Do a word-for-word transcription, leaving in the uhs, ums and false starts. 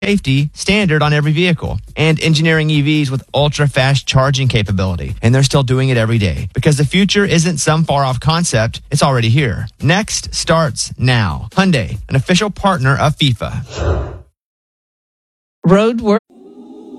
safety standard on every vehicle, and engineering E Vs with ultra-fast charging capability. And they're still doing it every day because the future isn't some far-off concept. It's already here. Next starts now. Hyundai, an official partner of FIFA. Road work.